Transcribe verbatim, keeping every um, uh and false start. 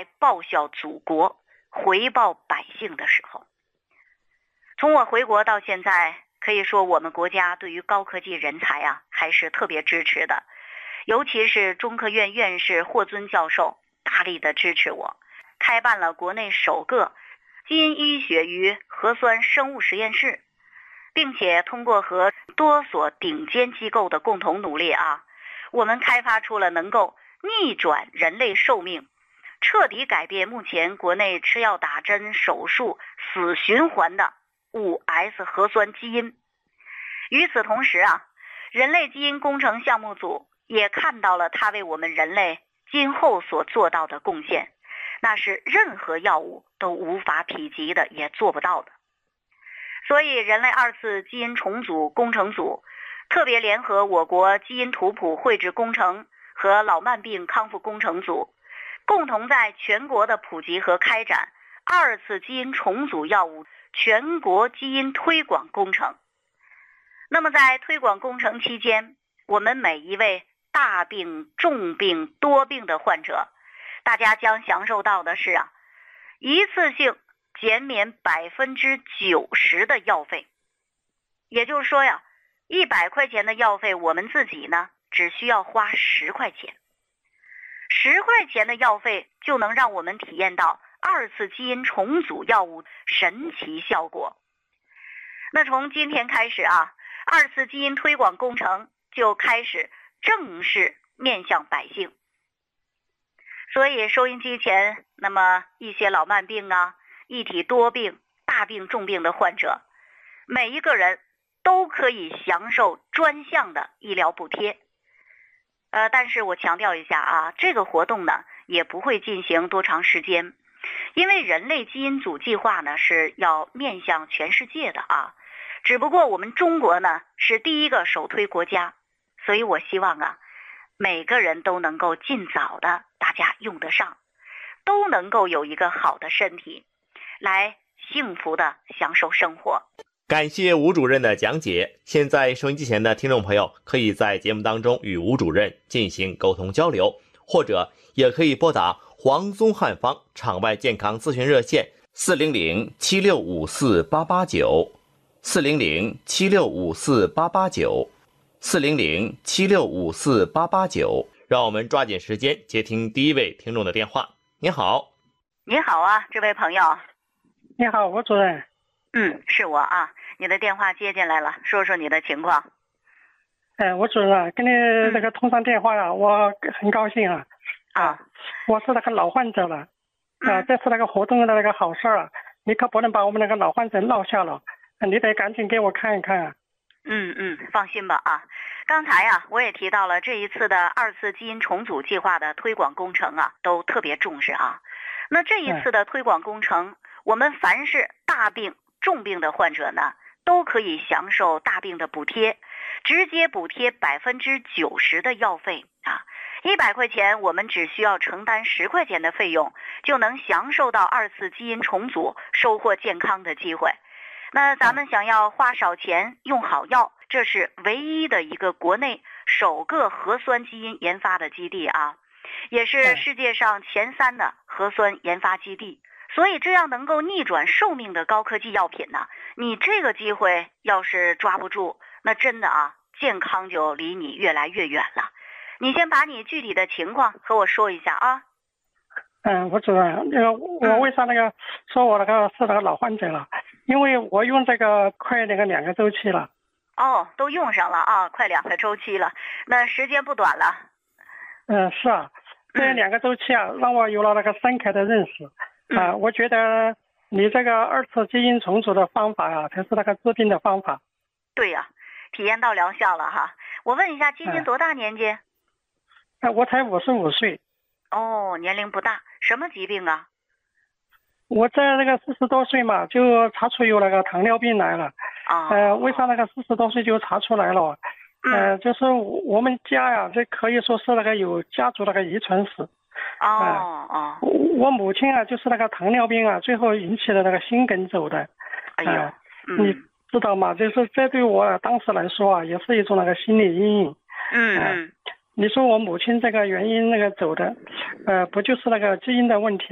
来报效祖国、回报百姓的时候。从我回国到现在，可以说我们国家对于高科技人才啊还是特别支持的，尤其是中科院院士霍尊教授大力的支持我，开办了国内首个基因医学与核酸生物实验室，并且通过和多所顶尖机构的共同努力啊，我们开发出了能够逆转人类寿命，彻底改变目前国内吃药打针手术死循环的 五 S 核酸基因。与此同时啊，人类基因工程项目组也看到了它为我们人类今后所做到的贡献，那是任何药物都无法匹及的，也做不到的。所以人类二次基因重组工程组特别联合我国基因图谱绘制工程和老慢病康复工程组，共同在全国的普及和开展二次基因重组药物全国基因推广工程。那么在推广工程期间，我们每一位大病、重病、多病的患者，大家将享受到的是啊，一次性减免百分之九十的药费。也就是说呀，一百块钱的药费，我们自己呢只需要花十块钱，十块钱的药费就能让我们体验到二次基因重组药物神奇效果。那从今天开始啊，二次基因推广工程就开始正式面向百姓。所以收音机前那么一些老慢病啊、一体多病、大病重病的患者，每一个人都可以享受专项的医疗补贴。呃，但是我强调一下啊，这个活动呢也不会进行多长时间，因为人类基因组计划呢是要面向全世界的啊。只不过我们中国呢是第一个首推国家，所以我希望啊，每个人都能够尽早的大家用得上，都能够有一个好的身体，来幸福的享受生活。 感谢吴主任的讲解。现在收音机前的听众朋友可以在节目当中与吴主任进行沟通交流，或者也可以拨打黄宗汉方场外健康咨询热线四零零七六五四八八九四零零七六五四八八九四零零七六五四八八九。让我们抓紧时间接听第一位听众的电话。您好。 你好啊，这位朋友。 你好，吴主任。 嗯，是我啊，你的电话接进来了，说说你的情况。 哎，吴主任啊，跟你这个通上电话啊，嗯、我很高兴啊。 啊， 我是那个老患者了，啊、 嗯， 这是那个活动的那个好事啊，你可不能把我们那个老患者落下了，你得赶紧给我看一看啊。 嗯嗯，放心吧啊。刚才啊，我也提到了这一次的二次基因重组计划的推广工程啊，都特别重视啊。那这一次的推广工程，嗯、我们凡是大病、重病的患者呢，都可以享受大病的补贴，直接补贴百分之九十的药费啊。一百块钱，我们只需要承担十块钱的费用，就能享受到二次基因重组，收获健康的机会。那咱们想要花少钱用好药，这是唯一的一个国内首个核酸基因研发的基地啊，也是世界上前三的核酸研发基地。所以这样能够逆转寿命的高科技药品呢，你这个机会要是抓不住，那真的啊，健康就离你越来越远了。你先把你具体的情况和我说一下啊。 嗯，吴主任，那个我为啥那个说我那个是那个老患者了？因为我用这个快那个两个周期了。 哦，都用上了啊，快两个周期了，那时间不短了。 嗯，是啊，这两个周期啊，让我有了那个深刻的认识。啊、呃，我觉得你这个二次基因重组的方法啊，才是那个治病的方法。 对呀、啊，体验到疗效了哈。我问一下，今年多大年纪？ 呃，我才五十五岁。 哦，年龄不大，什么疾病啊？ 我在那个四十多岁嘛，就查出有那个糖尿病来了。 啊、哦。 呃，为啥那个四十多岁就查出来了？呃， 嗯、 就是我们家呀，这可以说是那个有家族那个遗传史。 哦哦， 我母亲啊，就是那个糖尿病啊，最后引起了那个心梗走的。 哎呦， 呃嗯、 你知道吗？就是这对我当时来说啊，也是一种那个心理阴影。 嗯呃、 嗯。 你说我母亲这个原因那个走的，呃，不就是那个基因的问题？